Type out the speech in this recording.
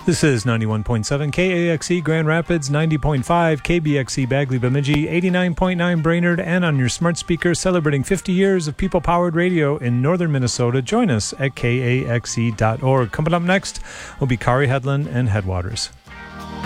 This is 91.7 KAXE Grand Rapids, 90.5 KBXE Bagley Bemidji, 89.9 Brainerd, and on your smart speaker celebrating 50 years of people-powered radio in northern Minnesota. Join us at kaxe.org. Coming up next will be Kari Hedlund and Headwaters.